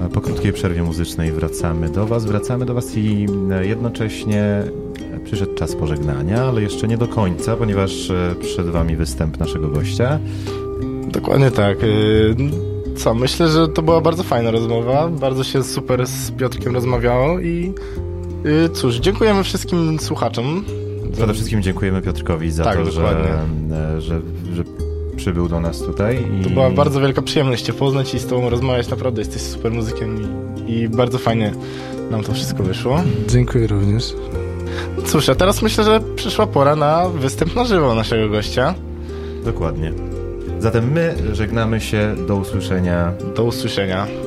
Po krótkiej przerwie muzycznej wracamy do Was i jednocześnie przyszedł czas pożegnania, ale jeszcze nie do końca, ponieważ przed Wami występ naszego gościa. Dokładnie tak. Myślę, że to była bardzo fajna rozmowa, bardzo się super z Piotrkiem rozmawiało i cóż, dziękujemy wszystkim słuchaczom. Przede wszystkim dziękujemy Piotrkowi za to, że przybył do nas tutaj. To była bardzo wielka przyjemność Cię poznać i z Tobą rozmawiać. Naprawdę jesteś super muzykiem i bardzo fajnie nam to wszystko wyszło. Dziękuję również. Cóż, a teraz myślę, że przyszła pora na występ na żywo naszego gościa. Dokładnie. Zatem my żegnamy się. Do usłyszenia. Do usłyszenia.